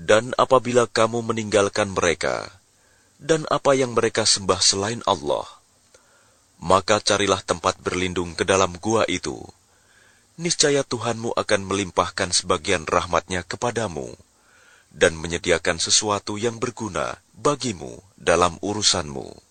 Dan apabila kamu meninggalkan mereka, dan apa yang mereka sembah selain Allah, maka carilah tempat berlindung ke dalam gua itu. Niscaya Tuhanmu akan melimpahkan sebagian rahmat-Nya kepadamu, dan menyediakan sesuatu yang berguna bagimu dalam urusanmu.